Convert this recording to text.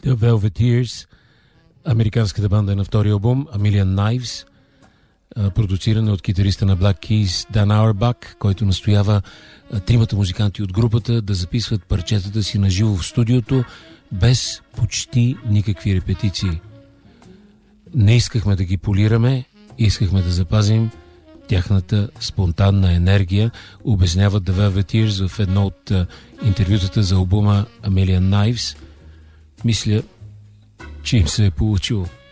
The Velveteers, американската банда на втория албум, A Million Knives, продуцирана от китариста на Black Keys Дан Ауербах, който настоява тримата музиканти от групата да записват парчетата си на живо в студиото, без почти никакви репетиции. Не искахме да ги полираме, искахме да запазим тяхната спонтанна енергия, обясняват The Velveteers в едно от интервютата за албума A Million Knives. Мисля, че им се е получило.